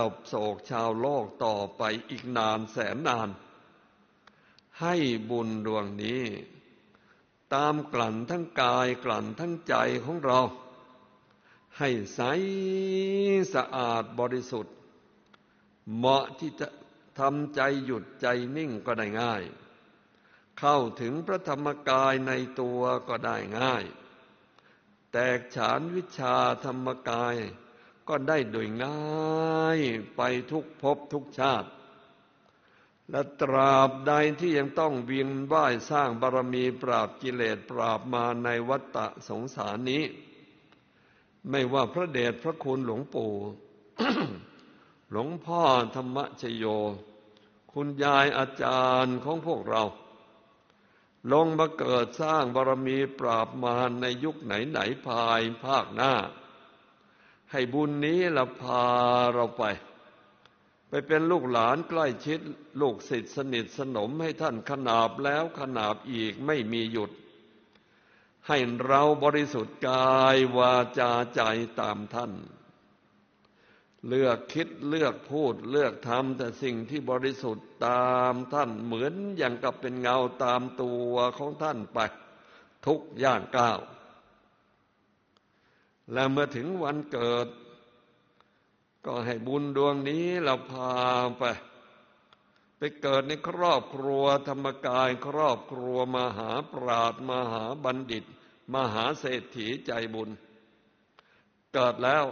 โศกชาวโลกต่อไปอีกนานแสนนานให้บุญดวงนี้ตามกลั่นทั้งกายกลั่นทั้งใจของเราให้ใสสะอาดบริสุทธิ์เหมาะที่จะทำใจหยุดใจนิ่งก็ได้ง่ายเข้าถึงพระธรรมกายในตัวก็ได้ง่ายแตกฉานวิชาธรรมกายก็ได้โดยง่ายไปทุกภพทุกชาติและตราบใดที่ยังต้องเวียนว่ายสร้างบารมีปราบกิเลสปราบมารในวัฏฏะสงสารนี้ไม่ว่าพระเดชพระคุณหลวงปู่ หลวงพ่อธรรมชโยคุณยายอาจารย์ของพวกเราลงมาเกิดสร้างบารมีปราบมารในยุคไหนภายภาคหน้าให้บุญนี้ละพาเราไปเป็นลูกหลานใกล้ชิดลูกศิษย์สนิทสนมให้ท่านขนาบแล้วขนาบอีกไม่มีหยุดให้เราบริสุทธิ์กายวาจาใจตามท่านเลือกคิดเลือกพูดเลือกทำแต่สิ่งที่บริสุทธิ์ตามท่านเหมือนอย่างกับเป็นเงาตามตัวของท่านไปทุกย่างก้าวและเมื่อถึงวันเกิดก็ให้บุญดวงนี้เราพาไปเกิดในครอบครัวธรรมกายครอบครัวมหาปราชญ์มหาบัณฑิตมหาเศรษฐีใจบุญเกิดแล้ว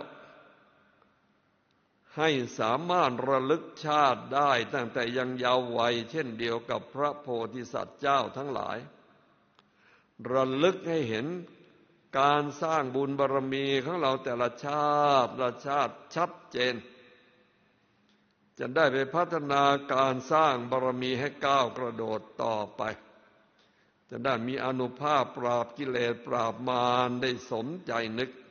ให้สามารถระลึกชาติได้ตั้งแต่ยังเยาว์วัยเช่นเดียวกับพระโพธิสัตว์เจ้าทั้งหลายระลึกให้เห็นการสร้างบุญบารมีของเราแต่ละชาติละชาติชัดเจนจะได้ไปพัฒนาการสร้างบารมีให้ก้าวกระโดดต่อไปจะได้มีอานุภาพปราบกิเลสปราบมารได้สมใจนึก